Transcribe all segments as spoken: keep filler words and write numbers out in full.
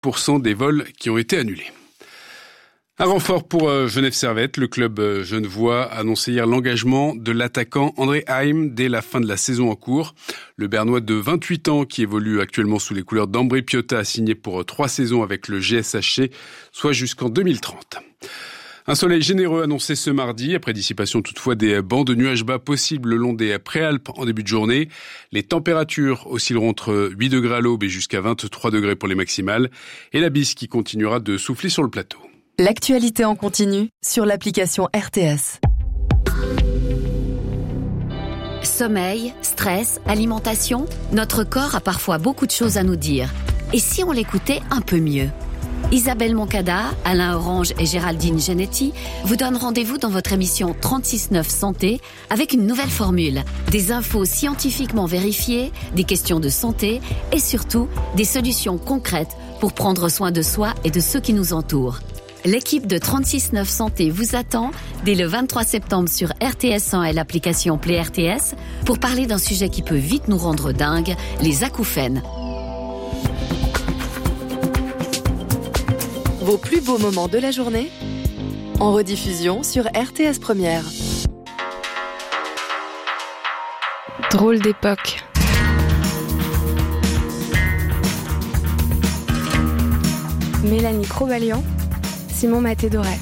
pour cent des vols qui ont été annulés. Un renfort pour Genève Servette. Le club genevois a annoncé hier l'engagement de l'attaquant André Heim dès la fin de la saison en cours. Le Bernois de vingt-huit ans, qui évolue actuellement sous les couleurs d'Ambri Piotta, a signé pour trois saisons avec le G S H C, soit jusqu'en deux mille trente. Un soleil généreux annoncé ce mardi, après dissipation toutefois des bancs de nuages bas possibles le long des Préalpes en début de journée. Les températures oscilleront entre huit degrés à l'aube et jusqu'à vingt-trois degrés pour les maximales. Et la bise qui continuera de souffler sur le plateau. L'actualité en continu sur l'application R T S. Sommeil, stress, alimentation, notre corps a parfois beaucoup de choses à nous dire. Et si on l'écoutait un peu mieux ? Isabelle Moncada, Alain Orange et Géraldine Genetti vous donnent rendez-vous dans votre émission trente-six neuf Santé avec une nouvelle formule. Des infos scientifiquement vérifiées, des questions de santé et surtout des solutions concrètes pour prendre soin de soi et de ceux qui nous entourent. L'équipe de trente-six neuf Santé vous attend dès le vingt-trois septembre sur R T S un et l'application Play R T S pour parler d'un sujet qui peut vite nous rendre dingues, les acouphènes. Vos plus beaux moments de la journée en rediffusion sur R T S Première. Drôle d'époque. Mélanie Crobalian, Simon Maté-Doré.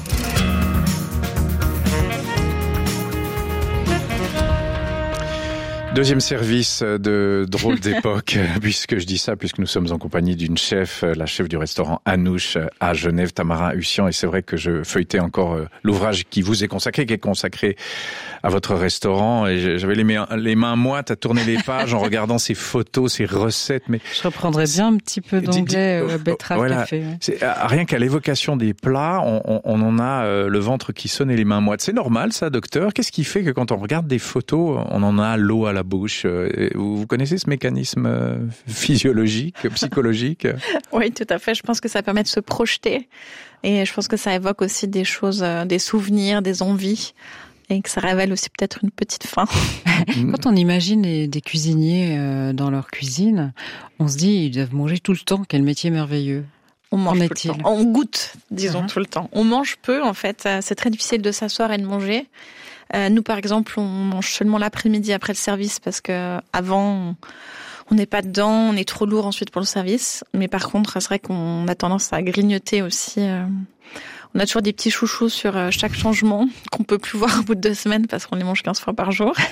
Deuxième service de Drôle d'époque, puisque je dis ça, puisque nous sommes en compagnie d'une chef, la chef du restaurant Anouche à Genève, Tamara Hussian, et c'est vrai que je feuilletais encore l'ouvrage qui vous est consacré, qui est consacré à votre restaurant, et j'avais les mains, les mains moites à tourner les pages en regardant ces photos, ces recettes, mais... Je reprendrais bien un petit peu d'anglais, euh, betterave voilà. Café. Ouais. C'est, rien qu'à l'évocation des plats, on, on, on en a euh, le ventre qui sonne et les mains moites. C'est normal ça, docteur? Qu'est-ce qui fait que quand on regarde des photos, on en a l'eau à la bouche? Vous, vous connaissez ce mécanisme euh, physiologique, psychologique? Oui, tout à fait. Je pense que ça permet de se projeter. Et je pense que ça évoque aussi des choses, euh, des souvenirs, des envies. Et que ça révèle aussi peut-être une petite faim. Quand on imagine les, des cuisiniers euh, dans leur cuisine, on se dit ils doivent manger tout le temps. Quel métier merveilleux. On mange tout le temps. On goûte, disons, uh-huh. tout le temps. On mange peu, en fait. C'est très difficile de s'asseoir et de manger. Euh, nous, par exemple, on mange seulement l'après-midi après le service parce que avant, on n'est pas dedans, on est trop lourd ensuite pour le service. Mais par contre, c'est vrai qu'on a tendance à grignoter aussi. Euh, on a toujours des petits chouchous sur chaque changement qu'on peut plus voir au bout de deux semaines parce qu'on les mange quinze fois par jour.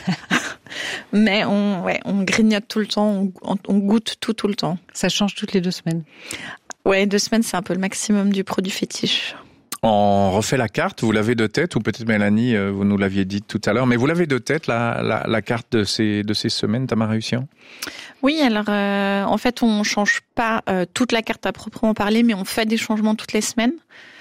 Mais on, ouais, on grignote tout le temps, on, on goûte tout, tout le temps. Ça change toutes les deux semaines. Ouais, deux semaines, c'est un peu le maximum du produit fétiche. On refait la carte, vous l'avez de tête, ou peut-être Mélanie, vous nous l'aviez dit tout à l'heure, mais vous l'avez de tête, la, la, la carte de ces, de ces semaines, Tamara Hussian? Oui, alors euh, en fait, on change pas euh, toute la carte à proprement parler, mais on fait des changements toutes les semaines.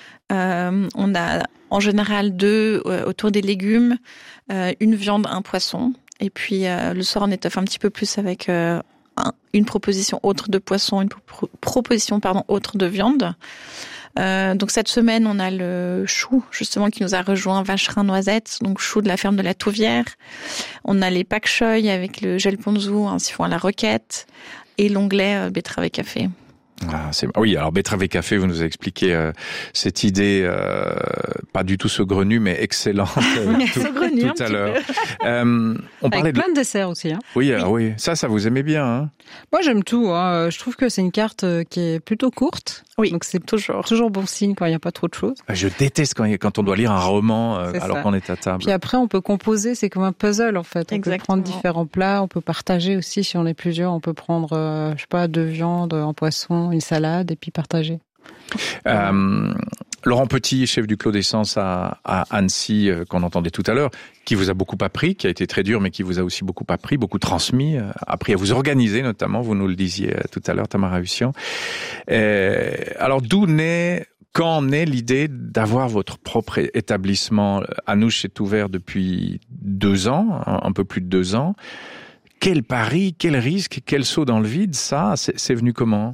Euh, on a en général deux euh, autour des légumes, euh, une viande, un poisson, et puis euh, le soir, on étoffe un petit peu plus avec euh, un, une proposition autre de poisson, une pro- proposition pardon autre de viande. Euh, donc cette semaine, on a le chou, justement, qui nous a rejoint, vacherin noisette, donc chou de la ferme de la Touvière. On a les pak choy avec le gel ponzu, un siphon à la roquette, et l'onglet euh, betterave et café. Ah, c'est... Oui, alors betterave et café, vous nous avez expliqué euh, cette idée, euh, pas du tout saugrenue, mais excellente euh, tout, tout à l'heure. Euh, on Avec plein de desserts aussi. Hein. Oui, alors, oui, ça, ça vous aimez bien. Hein. Moi, j'aime tout. Hein. Je trouve que c'est une carte qui est plutôt courte. Oui, donc c'est toujours toujours bon signe quand il n'y a pas trop de choses. Je déteste quand, quand on doit lire un roman euh, alors ça. qu'on est à table. Puis après, on peut composer, c'est comme un puzzle en fait. On Exactement. peut prendre différents plats, on peut partager aussi si on est plusieurs. On peut prendre, euh, je sais pas, deux viandes, un poisson, une salade et puis partager. Euh, Laurent Petit, chef du Clos d'Essence à, à Annecy, euh, qu'on entendait tout à l'heure, qui vous a beaucoup appris, qui a été très dur, mais qui vous a aussi beaucoup appris, beaucoup transmis, euh, appris à vous organiser notamment, vous nous le disiez euh, tout à l'heure, Tamara Hussian. Euh, alors d'où naît, quand naît l'idée d'avoir votre propre établissement? Anouche est ouvert depuis deux ans, un, un peu plus de deux ans. Quel pari, quel risque, quel saut dans le vide, ça, c'est, c'est venu comment?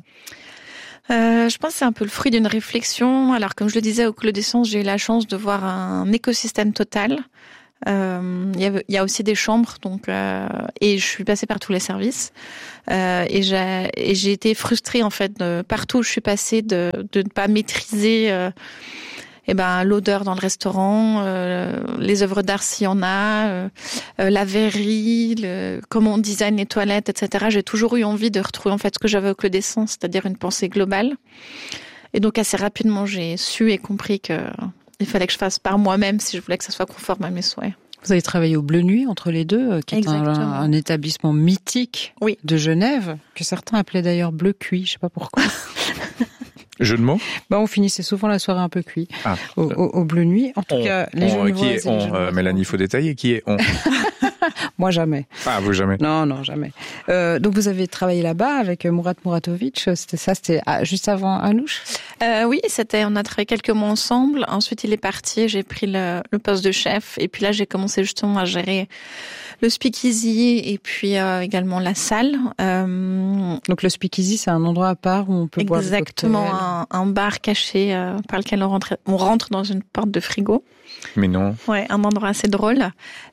Euh, je pense que c'est un peu le fruit d'une réflexion. Alors, comme je le disais au Clos d'Essence, j'ai eu la chance de voir un écosystème total. Euh, il y avait, il y a aussi des chambres, donc euh, et je suis passée par tous les services. Euh, et j'ai et j'ai été frustrée en fait de, partout où je suis passée de de ne pas maîtriser. Euh, Eh ben l'odeur dans le restaurant, euh, les œuvres d'art s'il y en a, euh, euh, la verrerie, le, comment on design les toilettes, et cetera. J'ai toujours eu envie de retrouver en fait ce que j'avais au Clos d'Essence, c'est-à-dire une pensée globale. Et donc assez rapidement, j'ai su et compris que il fallait que je fasse par moi-même si je voulais que ça soit conforme à mes souhaits. Vous avez travaillé au Bleu Nuit, entre les deux, qui est un, un établissement mythique oui. de Genève, que certains appelaient d'ailleurs Bleu Cuit, je sais pas pourquoi. Jeu de mots. Bah, on finissait souvent la soirée un peu cuit ah. au, au, au Bleu Nuit. En tout on, cas, les on, jeunes qui est on, euh, Mélanie, il faut détailler. Qui est on? Moi, jamais. Ah, vous jamais? Non, non, jamais. Euh, donc, vous avez travaillé là-bas avec Murat Muratovic. C'était ça, c'était juste avant Anouch? Euh, oui, c'était, on a travaillé quelques mois ensemble. Ensuite, il est parti. J'ai pris le, le poste de chef. Et puis là, j'ai commencé justement à gérer le speakeasy et puis euh, également la salle. Euh, donc le speakeasy, c'est un endroit à part où on peut boire des cocktails. Exactement, un, un bar caché euh, par lequel on rentre, on rentre dans une porte de frigo. Mais non. Ouais, un endroit assez drôle.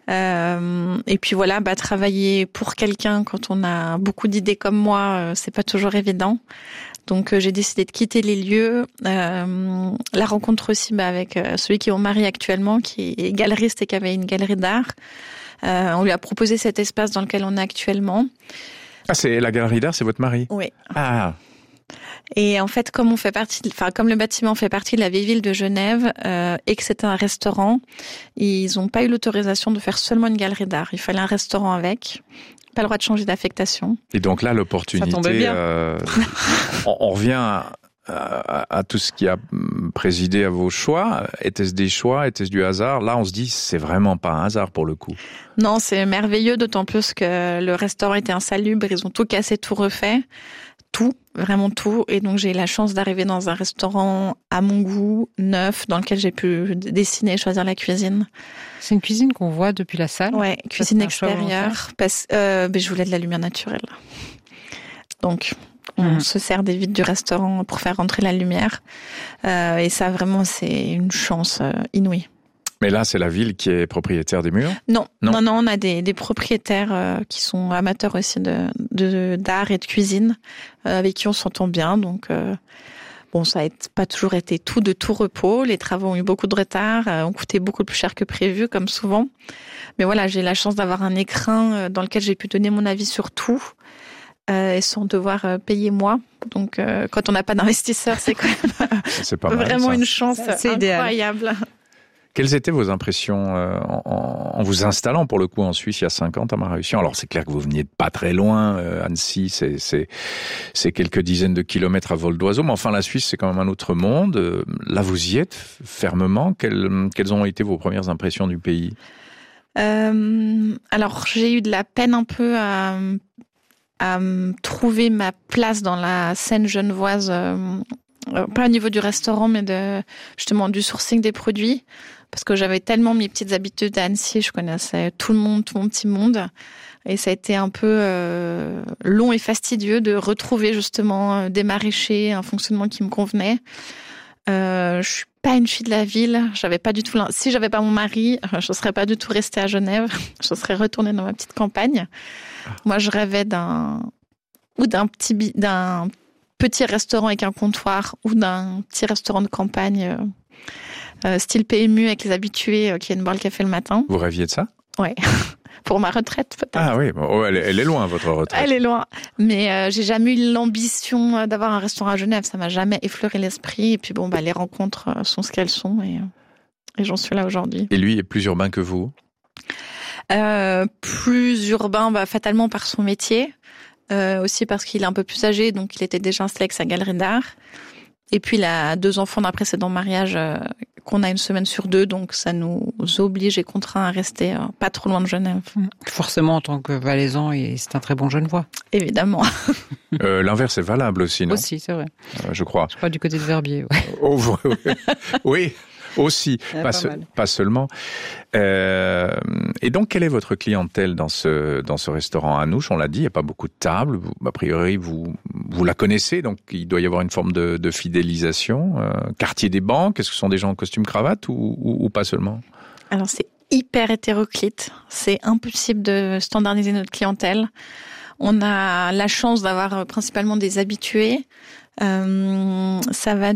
Euh, et puis voilà, bah travailler pour quelqu'un quand on a beaucoup d'idées comme moi, euh, c'est pas toujours évident. Donc euh, j'ai décidé de quitter les lieux. Euh, la rencontre aussi bah, avec euh, celui qui est mon mari actuellement, qui est galeriste et qui avait une galerie d'art. Euh, on lui a proposé cet espace dans lequel on est actuellement. Ah, c'est la galerie d'art, c'est votre mari? Oui. Ah. Et en fait, comme on fait partie, de, enfin comme le bâtiment fait partie de la vieille ville de Genève euh, et que c'était un restaurant, ils n'ont pas eu l'autorisation de faire seulement une galerie d'art. Il fallait un restaurant avec. Pas le droit de changer d'affectation. Et donc là, l'opportunité. Ça tombait bien. Euh, on, on revient à, à, à tout ce qui a présidé à vos choix. Était-ce des choix? Était-ce du hasard? Là, on se dit, c'est vraiment pas un hasard pour le coup. Non, c'est merveilleux, d'autant plus que le restaurant était insalubre. Ils ont tout cassé, tout refait. Tout, vraiment tout. Et donc, j'ai eu la chance d'arriver dans un restaurant à mon goût, neuf, dans lequel j'ai pu dessiner et choisir la cuisine. C'est une cuisine qu'on voit depuis la salle? Ouais, cuisine extérieure. Parce, euh, ben, je voulais de la lumière naturelle. Donc, on mmh. se sert des vitres du restaurant pour faire rentrer la lumière. Euh, et ça, vraiment, c'est une chance euh, inouïe. Mais là, c'est la ville qui est propriétaire des murs? Non, non, non, non on a des, des propriétaires euh, qui sont amateurs aussi de, de d'art et de cuisine, euh, avec qui on s'entend bien. Donc, euh, bon, ça n'a pas toujours été tout de tout repos. Les travaux ont eu beaucoup de retard, euh, ont coûté beaucoup plus cher que prévu, comme souvent. Mais voilà, j'ai la chance d'avoir un écrin euh, dans lequel j'ai pu donner mon avis sur tout. Euh, et sans devoir euh, payer moi. Donc, euh, quand on n'a pas d'investisseur, c'est quand même euh, c'est pas mal, vraiment ça. une chance c'est incroyable. Idéal. Quelles étaient vos impressions euh, en, en vous installant pour le coup en Suisse il y a cinq ans, Tamara Russian? Alors c'est clair que vous veniez de pas très loin, euh, Annecy c'est, c'est, c'est quelques dizaines de kilomètres à vol d'oiseau, mais enfin la Suisse c'est quand même un autre monde. Euh, là vous y êtes fermement. Quelles, quelles ont été vos premières impressions du pays? euh, Alors j'ai eu de la peine un peu à, à trouver ma place dans la scène genevoise, euh, pas au niveau du restaurant, mais de, justement du sourcing des produits. Parce que j'avais tellement mes petites habitudes à Annecy, je connaissais tout le monde, tout mon petit monde. Et ça a été un peu euh, long et fastidieux de retrouver justement des maraîchers, un fonctionnement qui me convenait. Euh, je suis pas une fille de la ville. J'avais pas du tout. Si j'avais pas mon mari, je serais pas du tout restée à Genève. Je serais retournée dans ma petite campagne. Moi, je rêvais d'un ou d'un petit d'un petit restaurant avec un comptoir ou d'un petit restaurant de campagne. Euh, style P M U avec les habitués euh, qui viennent boire le café le matin. Vous rêviez de ça? Ouais. Pour ma retraite, peut-être. Ah oui, bon, elle, elle est loin, votre retraite. Elle est loin. Mais euh, j'ai jamais eu l'ambition d'avoir un restaurant à Genève. Ça m'a jamais effleuré l'esprit. Et puis bon, bah les rencontres sont ce qu'elles sont et, et j'en suis là aujourd'hui. Et lui est plus urbain que vous? euh, Plus urbain, bah, fatalement par son métier. Euh, aussi parce qu'il est un peu plus âgé, donc il était déjà installé avec sa galerie d'art. Et puis, il a deux enfants d'un précédent mariage euh, qu'on a une semaine sur deux, donc ça nous oblige et contraint à rester euh, pas trop loin de Genève. Forcément, en tant que Valaisan, c'est un très bon Genevois. Évidemment. euh, L'inverse est valable aussi, non? Aussi, c'est vrai. Euh, je crois. Je crois du côté de Verbier. Ouais. Oh, oui, oui, aussi, ouais, pas, pas, se, mal. pas seulement. Euh, et donc, quelle est votre clientèle dans ce dans ce restaurant Anouch? On l'a dit, il n'y a pas beaucoup de tables. Vous, a priori, vous vous la connaissez, donc il doit y avoir une forme de, de fidélisation. Euh, quartier des banques, est-ce que ce sont des gens en costume cravate ou, ou, ou pas seulement? Alors, c'est hyper hétéroclite. C'est impossible de standardiser notre clientèle. On a la chance d'avoir principalement des habitués. Euh, ça va